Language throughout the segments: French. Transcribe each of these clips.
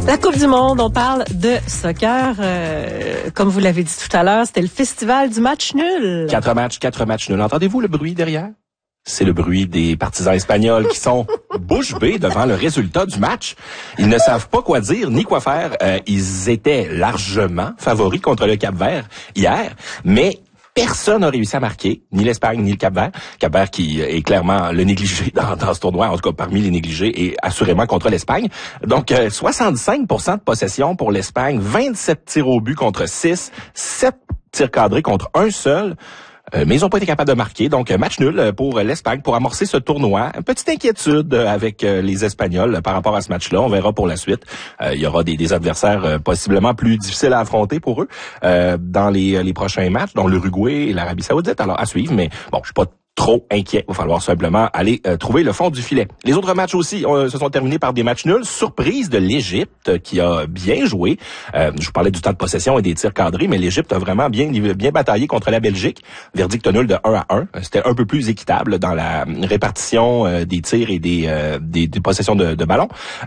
La Coupe du Monde, on parle de soccer. Comme vous l'avez dit tout à l'heure, c'était le festival du match nul. 4 matchs nuls. Entendez-vous le bruit derrière? C'est le bruit des partisans espagnols qui sont bouche bée devant le résultat du match. Ils ne savent pas quoi dire ni quoi faire. Ils étaient largement favoris contre le Cap-Vert hier, mais personne n'a réussi à marquer, ni l'Espagne, ni le Cap-Vert. Cap-Vert qui est clairement le négligé dans ce tournoi, en tout cas parmi les négligés, et assurément contre l'Espagne. Donc, 65% de possession pour l'Espagne, 27 tirs au but contre 6, 7 tirs cadrés contre un seul. Mais ils n'ont pas été capables de marquer. Donc, match nul pour l'Espagne pour amorcer ce tournoi. Une petite inquiétude avec les Espagnols par rapport à ce match-là. On verra pour la suite. Il y aura des adversaires possiblement plus difficiles à affronter pour eux dans les prochains matchs, dont l'Uruguay et l'Arabie Saoudite. Alors, à suivre. Mais bon, je suis pas trop inquiet. Il va falloir simplement aller trouver le fond du filet. Les autres matchs aussi se sont terminés par des matchs nuls. Surprise de l'Égypte qui a bien joué. Je vous parlais du temps de possession et des tirs cadrés, mais l'Égypte a vraiment bien bataillé contre la Belgique. Verdict nul de 1-1. C'était un peu plus équitable dans la répartition des tirs et des possessions de ballon.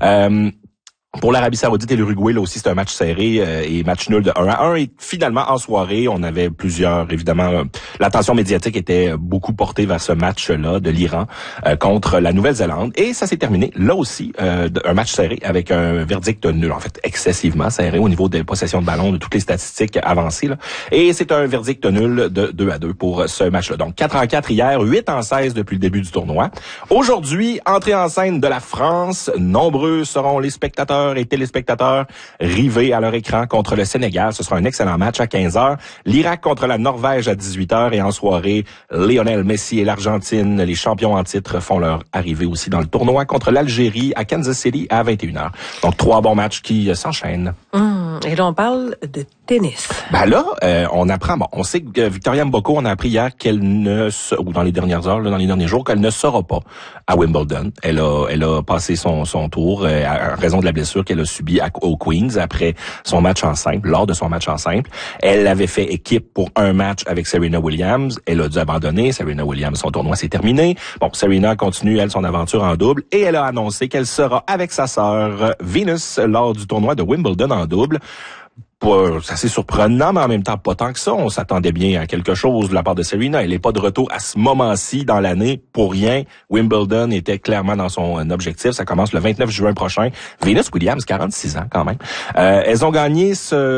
Pour l'Arabie Saoudite et l'Uruguay, là aussi, c'est un match serré et match nul de 1-1. Et finalement, en soirée, on avait plusieurs, évidemment, l'attention médiatique était beaucoup portée vers ce match-là de l'Iran contre la Nouvelle-Zélande. Et ça s'est terminé, là aussi, un match serré avec un verdict nul, en fait, excessivement serré au niveau des possessions de ballon, de toutes les statistiques avancées, là. Et c'est un verdict nul de 2-2 pour ce match-là. Donc, 4-4 hier, 8-16 depuis le début du tournoi. Aujourd'hui, entrée en scène de la France. Nombreux seront les spectateurs et téléspectateurs rivés à leur écran contre le Sénégal. Ce sera un excellent match à 15h. L'Irak contre la Norvège à 18h. Et en soirée, Lionel Messi et l'Argentine, les champions en titre, font leur arrivée aussi dans le tournoi contre l'Algérie à Kansas City à 21h. Donc, 3 bons matchs qui s'enchaînent. Et là, on parle de tennis. Ben là, on apprend, on sait que Victoria Mboko, on a appris hier qu'elle ou dans les dernières heures, là, dans les derniers jours, qu'elle ne sera pas à Wimbledon. Elle a passé son tour à raison de la blessure qu'elle a subie au Queens après son match en simple, lors de son match en simple. Elle avait fait équipe pour un match avec Serena Williams. Elle a dû abandonner. Serena Williams, son tournoi s'est terminé. Bon, Serena continue, elle, son aventure en double et elle a annoncé qu'elle sera avec sa sœur Venus lors du tournoi de Wimbledon en double. C'est assez surprenant, mais en même temps pas tant que ça. On s'attendait bien à quelque chose de la part de Serena. Elle n'est pas de retour à ce moment-ci dans l'année pour rien. Wimbledon était clairement dans son objectif. Ça commence le 29 juin prochain. Venus Williams, 46 ans quand même. Elles ont gagné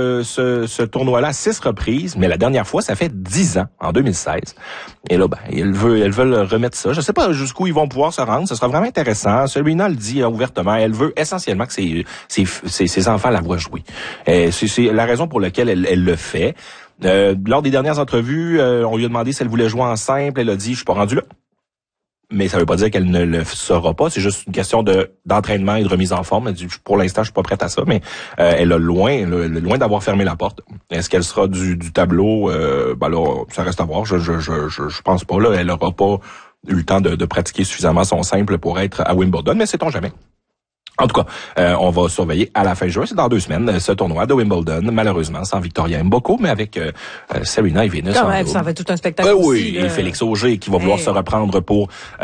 ce tournoi-là à 6 reprises, mais la dernière fois, ça fait 10 ans, en 2016. Et là, elles veulent remettre ça. Je sais pas jusqu'où ils vont pouvoir se rendre. Ce sera vraiment intéressant. Serena le dit ouvertement. Elle veut essentiellement que ses enfants la voient jouer. C'est la raison pour laquelle elle le fait. Lors des dernières entrevues, on lui a demandé si elle voulait jouer en simple. Elle a dit, je suis pas rendue là. Mais ça veut pas dire qu'elle ne le sera pas. C'est juste une question d'entraînement et de remise en forme. Elle dit, pour l'instant, je suis pas prête à ça. Mais elle a loin d'avoir fermé la porte. Est-ce qu'elle sera du tableau? Là, ça reste à voir. Je pense pas. Là, elle aura pas eu le temps de pratiquer suffisamment son simple pour être à Wimbledon. Mais sait-on jamais. En tout cas, on va surveiller à la fin juin, c'est dans 2 semaines, ce tournoi de Wimbledon, malheureusement sans Victoria Mboko, mais avec Serena et Venus. Quand même, ça va être tout un spectacle oui, et Félix Auger qui va vouloir se reprendre pour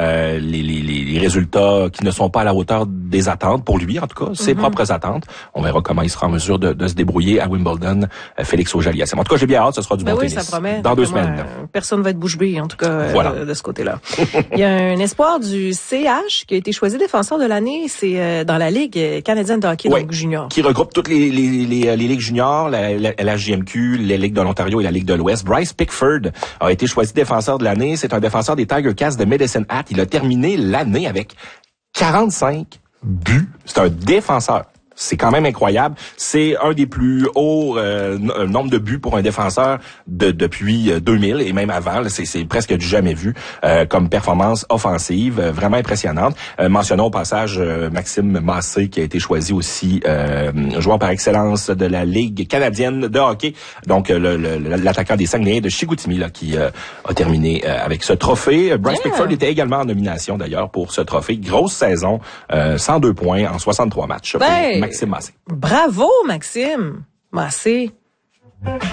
les résultats qui ne sont pas à la hauteur des attentes, pour lui en tout cas, ses propres attentes. On verra comment il sera en mesure de se débrouiller à Wimbledon, Félix Auger-Aliassime. En tout cas, j'ai bien hâte, ce sera du bon tennis. Oui, ça promet. Dans 2 semaines. Personne va être bouche bée, en tout cas, voilà. de ce côté-là. Il y a un espoir du CH qui a été choisi défenseur de l'année, c'est dans la Ligue canadienne de hockey, donc junior. Qui regroupe toutes les ligues juniors, la LHJMQ, les ligues de l'Ontario et la Ligue de l'Ouest. Bryce Pickford a été choisi défenseur de l'année. C'est un défenseur des Tiger Cats de Medicine Hat. Il a terminé l'année avec 45 buts. C'est un défenseur. C'est quand même incroyable. C'est un des plus hauts nombres de buts pour un défenseur depuis 2000 et même avant. C'est presque du jamais vu comme performance offensive, vraiment impressionnante. Mentionnons au passage Maxime Massé qui a été choisi aussi joueur par excellence de la Ligue canadienne de hockey. Donc l'attaquant des Saguenayens de Chicoutimi là, qui a terminé avec ce trophée. Bryce Pickford était également en nomination d'ailleurs pour ce trophée. Grosse saison, 102 points en 63 matchs. Maxime Massé. Bravo, Maxime Massé.